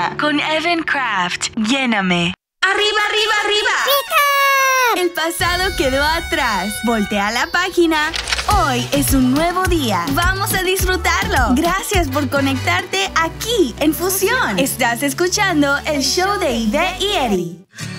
día con Evan Craft. Lléname. ¡Arriba, arriba, arriba! ¡Rica! El pasado quedó atrás. Voltea la página. Hoy es un nuevo día. Vamos a disfrutarlo. Gracias por conectarte aquí en Fusión. Estás escuchando el show de Ivette y Eddie.